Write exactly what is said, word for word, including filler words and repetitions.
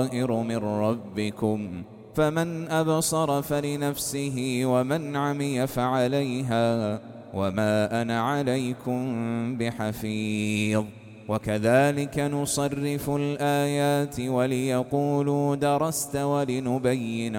بصائر من ربكم فمن أبصر فلنفسه ومن عمي فعليها وما أنا عليكم بحفيظ. وكذلك نصرف الآيات وليقولوا درست ولنبين